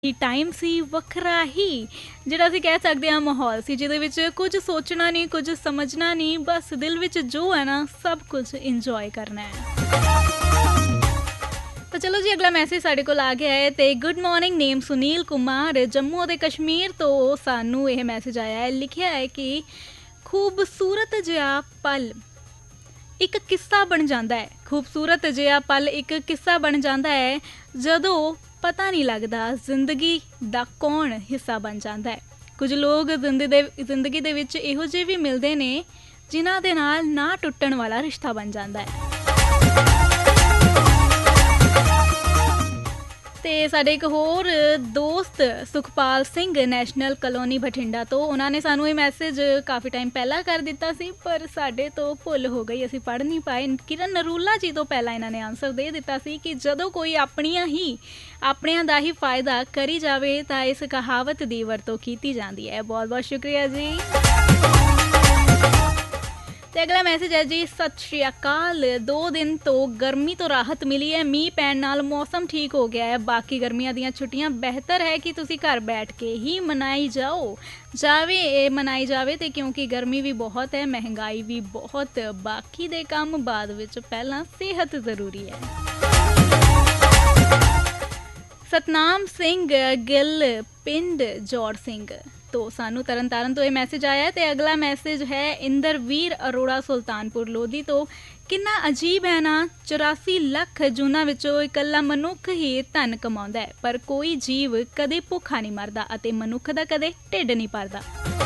ਹੀ time ਸੀ ਵੱਖਰਾ ਹੀ ਜਿਹੜਾ ਅਸੀਂ ਕਹਿ ਸਕਦੇ ਹਾਂ ਮਾਹੌਲ ਸੀ ਜਿਹਦੇ ਵਿੱਚ ਕੁਝ ਸੋਚਣਾ ਨਹੀਂ ਕੁਝ ਸਮਝਣਾ ਨਹੀਂ ਬਸ ਦਿਲ ਵਿੱਚ ਜੋ ਹੈ ਨਾ ਸਭ ਕੁਝ ਇੰਜੋਏ ਕਰਨਾ ਹੈ। ਤਾਂ ਚਲੋ ਜੀ ਅਗਲਾ ਮੈਸੇਜ ਸਾਡੇ ਕੋਲ ਆ ਗਿਆ ਹੈ ਤੇ ਗੁੱਡ ਮਾਰਨਿੰਗ ਨੇਮ ਸੁਨੀਲ ਕੁਮਾਰ ਜੰਮੂ ਅਤੇ ਕਸ਼ਮੀਰ ਤੋਂ ਸਾਨੂੰ ਇਹ ਮੈਸੇਜ ਆਇਆ ਹੈ। ਲਿਖਿਆ ਹੈ ਕਿ ਖੂਬਸੂਰਤ ਜਿਹਾ ਪਲ ਇੱਕ ਕਿੱਸਾ ਬਣ ਜਾਂਦਾ ਹੈ। ਖੂਬਸੂਰਤ ਜਿਹਾ ਪਲ ਇੱਕ ਕਿੱਸਾ ਬਣ ਜਾਂਦਾ ਹੈ ਜਦੋਂ ਪਤਾ ਨਹੀਂ ਲੱਗਦਾ ਜ਼ਿੰਦਗੀ ਦਾ ਕੌਣ ਹਿੱਸਾ ਬਣ ਜਾਂਦਾ ਹੈ। ਕੁਝ ਲੋਕ ਜ਼ਿੰਦਗੀ ਦੇ ਵਿੱਚ ਇਹੋ ਜਿਹੇ ਵੀ ਮਿਲਦੇ ਨੇ ਜਿਨ੍ਹਾਂ ਦੇ ਨਾਲ ਨਾ ਟੁੱਟਣ ਵਾਲਾ ਰਿਸ਼ਤਾ ਬਣ ਜਾਂਦਾ ਹੈ। ਤੇ ਸਾਡੇ ਇੱਕ ਹੋਰ ਦੋਸਤ ਸੁਖਪਾਲ ਸਿੰਘ ਨੈਸ਼ਨਲ ਕਲੋਨੀ ਬਠਿੰਡਾ ਤੋਂ ਉਹਨਾਂ ਨੇ ਸਾਨੂੰ ਇਹ ਮੈਸੇਜ ਕਾਫੀ ਟਾਈਮ ਪਹਿਲਾਂ ਕਰ ਦਿੱਤਾ ਸੀ ਪਰ ਸਾਡੇ ਤੋਂ ਭੁੱਲ ਹੋ ਗਈ, ਅਸੀਂ ਪੜ੍ਹ ਨਹੀਂ ਪਾਏ। ਕਿਰਨ ਨਰੂਲਾ ਜੀ ਤੋਂ ਪਹਿਲਾਂ ਇਹਨਾਂ ਨੇ ਆਨਸਰ ਦੇ ਦਿੱਤਾ ਸੀ ਕਿ ਜਦੋਂ ਕੋਈ ਆਪਣਿਆਂ ਦਾ ਹੀ ਫਾਇਦਾ ਕਰੀ ਜਾਵੇ ਤਾਂ ਇਸ ਕਹਾਵਤ ਦੀ ਵਰਤੋਂ ਕੀਤੀ ਜਾਂਦੀ ਹੈ। ਬਹੁਤ ਬਹੁਤ ਸ਼ੁਕਰੀਆ ਜੀ। ਤੇ ਅਗਲਾ ਮੈਸੇਜ ਹੈ ਜੀ ਸਤਿ ਸ਼੍ਰੀ ਅਕਾਲ। 2 ਦਿਨ ਤੋਂ ਗਰਮੀ ਤੋਂ ਰਾਹਤ ਮਿਲੀ ਹੈ, ਮੀਂਹ ਪੈਣ ਨਾਲ ਮੌਸਮ ਠੀਕ ਹੋ ਗਿਆ ਹੈ। ਬਾਕੀ ਗਰਮੀਆਂ ਦੀਆਂ ਛੁੱਟੀਆਂ ਬਿਹਤਰ ਹੈ ਕਿ ਤੁਸੀਂ ਘਰ ਬੈਠ ਕੇ ਹੀ ਮਨਾਈ ਜਾਵੇ ਤੇ ਕਿਉਂਕਿ ਗਰਮੀ ਵੀ ਬਹੁਤ ਹੈ, ਮਹਿੰਗਾਈ ਵੀ ਬਹੁਤ, ਬਾਕੀ ਦੇ ਕੰਮ ਬਾਅਦ ਵਿੱਚ, ਪਹਿਲਾਂ ਸਿਹਤ ਜ਼ਰੂਰੀ ਹੈ। ਸਤਨਾਮ ਸਿੰਘ ਗਿੱਲ ਪਿੰਡ ਜੋੜ ਸਿੰਘ ਤੋਂ ਸਾਨੂੰ ਤਰਨਤਾਰਨ ਤੋਂ ਇਹ ਮੈਸੇਜ ਆਇਆ ਤੇ ਅਗਲਾ ਮੈਸੇਜ ਹੈ ਇੰਦਰਵੀਰ ਅਰੋੜਾ ਸੁਲਤਾਨਪੁਰ ਲੋਧੀ ਤੋਂ। ਕਿੰਨਾ ਅਜੀਬ ਹੈ ਨਾ, 84 ਲੱਖ ਜੂਨਾਂ ਵਿੱਚੋਂ ਇਕੱਲਾ ਮਨੁੱਖ ਹੀ ਧਨ ਕਮਾਉਂਦਾ ਹੈ ਪਰ ਕੋਈ ਜੀਵ ਕਦੇ ਭੁੱਖਾ ਨਹੀਂ ਮਰਦਾ ਅਤੇ ਮਨੁੱਖ ਦਾ ਕਦੇ ਢਿੱਡ ਨਹੀਂ ਭਰਦਾ।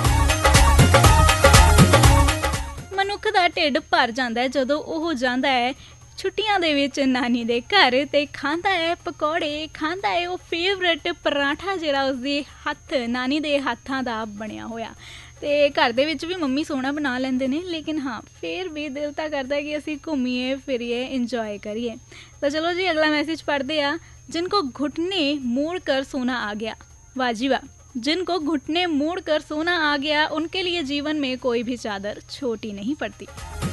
ਮਨੁੱਖ ਦਾ ਢਿੱਡ ਭਰ ਜਾਂਦਾ ਹੈ ਜਦੋਂ ਉਹ ਜਾਂਦਾ ਹੈ ਛੁੱਟੀਆਂ ਦੇ ਵਿੱਚ ਨਾਨੀ ਦੇ ਘਰ ਤੇ ਖਾਂਦਾ ਹੈ ਪਕੌੜੇ, ਖਾਂਦਾ ਹੈ ਉਹ ਫੇਵਰਟ ਪਰਾਂਠਾ ਜਿਹੜਾ ਉਸਦੇ ਹੱਥ ਨਾਨੀ ਦੇ ਹੱਥਾਂ ਦਾ ਬਣਿਆ ਹੋਇਆ। ਤੇ ਘਰ ਦੇ ਵਿੱਚ ਵੀ ਮੰਮੀ ਸੋਹਣਾ ਬਣਾ ਲੈਂਦੇ ਨੇ ਲੇਕਿਨ ਹਾਂ ਫਿਰ ਵੀ ਦਿਲ ਤਾਂ ਕਰਦਾ ਕਿ ਅਸੀਂ ਘੁੰਮੀਏ ਫਿਰੀਏ ਇੰਜੋਏ ਕਰੀਏ। ਤਾਂ ਚਲੋ ਜੀ ਅਗਲਾ ਮੈਸੇਜ ਪੜ੍ਹਦੇ ਆ। ਜਿनको घुटने मोड़ कर सोना आ गया, वाह जी वाह, जिनको घुटने मोड़ कर सोना आ गया उनके लिए जीवन में कोई भी चादर छोटी नहीं पड़ती।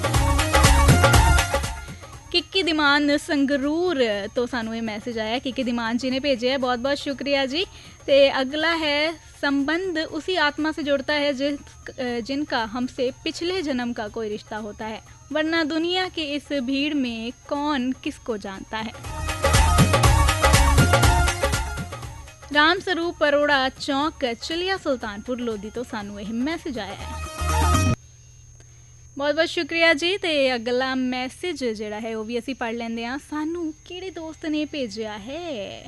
ਕਿੱਕੀ ਦੀਮਾਨ ਸੰਗਰੂਰ ਤੋਂ ਸਾਨੂੰ ਇਹ ਮੈਸੇਜ ਆਇਆ, ਕਿੱਕੀ ਦੀਮਾਨ जी ने भेजे है, बहुत बहुत शुक्रिया जी। तो अगला है संबंध उसी आत्मा से जोड़ता है जिनका हमसे पिछले जन्म का कोई रिश्ता होता है, वरना दुनिया की इस भीड़ में कौन किसको जानता है। राम स्वरूप अरोड़ा चौक चिलिया सुल्तानपुर लोधी तो सानू यह मैसेज आया है। बहुत बहुत शुक्रिया जी। तो अगला मैसेज जोड़ा है वह भी असी पढ़ लेंगे हाँ। सानू किहड़े दोस्त ने भेजा है,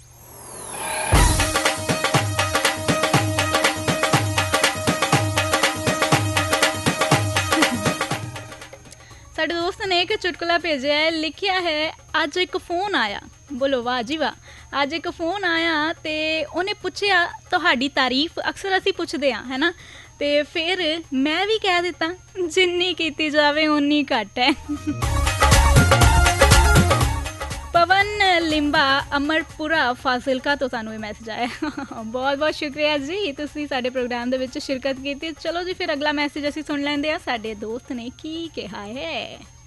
साडे दोस्त ने एक चुटकुला भेजा है। लिखिया है अज एक फोन आया, बोलो वाह जी वाह, अज एक फोन आया तो उन्हें पूछया तुहाडी तारीफ अक्सर असी पुछदे हाँ है ना, तो फिर मैं भी कह दिता जिन्नी कीती जावे उन्नी घट है। पवन लिंबा अमरपुरा फाजिलका तो सानू मैसेज आया। बहुत बहुत शुक्रिया जी तुसी साडे प्रोग्राम दे विच शिरकत कीती। चलो जी फिर अगला मैसेज असी सुन लैंदे आ, साडे दोस्त ने की कहा है।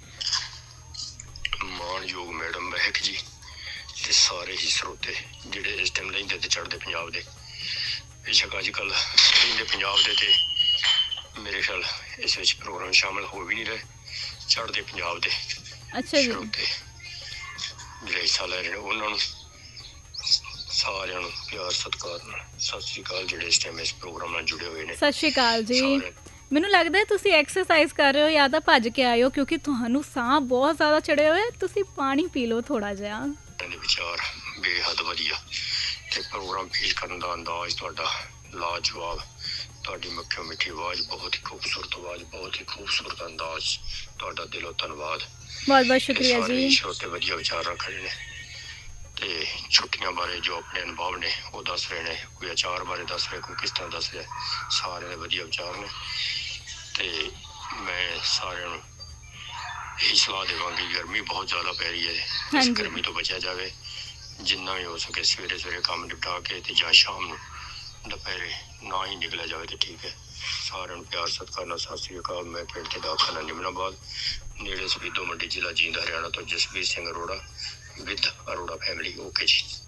मानयोग मैडम महक जी ते सारे ही स्रोते जिहड़े इस टाइम लैंदे ते चढ़दे पंजाब दे, बेशक अजकल लैंदे पंजाब दे ते मेरे ख्याल इस विच प्रोग्राम शामिल हो भी नहीं रहे, चढ़दे पंजाब दे अच्छा जी स्रोते जिहड़े हिस्सा लै रहे ने उन्हां नूं सारिआं नूं प्यार सत्कार नाल सत श्री अकाल। जिहड़े इस टाइम इस प्रोग्राम नाल जुड़े हुए ने सत श्री अकाल जी। ਮੈਨੂੰ ਲੱਗਦਾ ਹੈ ਤੁਸੀਂ ਐਕਸਰਸਾਈਜ਼ ਕਰ ਰਹੇ ਹੋ ਜਾਂ ਤਾਂ ਭੱਜ ਕੇ ਆਏ ਹੋ ਕਿਉਂਕਿ ਤੁਹਾਨੂੰ ਸਾਹ ਬਹੁਤ ਜ਼ਿਆਦਾ ਚੜੇ ਹੋਏ, ਤੁਸੀਂ ਪਾਣੀ ਪੀ ਲਓ ਥੋੜਾ ਜਿਹਾ। ਦੇ ਵਿਚਾਰ ਬੇਹੱਦ ਵਧੀਆ ਤੇ ਪ੍ਰੋਗਰਾਮ ਪੇਸ਼ ਕਰਨ ਦਾ ਅੰਦਾਜ਼ ਤੁਹਾਡਾ ਲਾਜਵਾਬ, ਤੁਹਾਡੀ ਮੱਖੀ ਮਿੱਠੀ ਆਵਾਜ਼, ਬਹੁਤ ਹੀ ਖੂਬਸੂਰਤ ਆਵਾਜ਼, ਬਹੁਤ ਹੀ ਖੂਬਸੂਰਤ ਅੰਦਾਜ਼, ਤੁਹਾਡਾ ਦਿਲੋਂ ਧੰਨਵਾਦ। ਬਹੁਤ ਬਹੁਤ ਸ਼ੁਕਰੀਆ ਜੀ। ਛੋਟੇ ਵਧੀਆ ਵਿਚਾਰ ਰੱਖ ਰਹੇ ਨੇ ਤੇ ਛੁੱਟੀਆਂ ਬਾਰੇ ਜੋ ਆਪਣੇ ਅਨੁਭਵ ਨੇ ਉਹ ਦੱਸ ਰਹੇ ਨੇ, ਕੋਈ ਅਚਾਰ ਬਾਰੇ ਦੱਸ ਰਹੇ, ਕੋਈ ਕਿਸ ਤਰ੍ਹਾਂ ਦੱਸ ਰਿਹਾ, ਸਾਰਿਆਂ ਦੇ ਵਧੀਆ ਵਿਚਾਰ ਨੇ। ਤੇ ਮੈਂ ਸਾਰਿਆਂ ਨੂੰ ਇਹੀ ਸਲਾਹ ਦੇਵਾਂਗੀ, ਗਰਮੀ ਬਹੁਤ ਜ਼ਿਆਦਾ ਪੈ ਰਹੀ ਹੈ, ਇਸ ਗਰਮੀ ਤੋਂ ਬਚਿਆ ਜਾਵੇ, ਜਿੰਨਾ ਵੀ ਹੋ ਸਕੇ ਸਵੇਰੇ ਸਵੇਰੇ ਕੰਮ ਨਿਪਟਾ ਕੇ ਤੇ ਜਾਂ ਸ਼ਾਮ ਨੂੰ ਦੁਪਹਿਰੇ ਨਾ ਹੀ ਨਿਕਲਿਆ ਜਾਵੇ ਤੇ ਠੀਕ ਹੈ। ਸਾਰਿਆਂ ਨੂੰ ਪਿਆਰ ਸਤਿਕਾਰ ਨਾਲ ਸਤਿ ਸ੍ਰੀ ਅਕਾਲ। ਮੈਂ ਪਿੰਡ ਤੇ ਦਾਖਲਾ ਨਿਮਨਾਬਾਦ ਨੇੜੇ ਸਬੀਦੋ ਮੰਡੀ ਜ਼ਿਲ੍ਹਾ ਜੀਂਦ ਹਰਿਆਣਾ ਤੋਂ Jasvir Singh Arora with Arora family. Okay ਜੀ।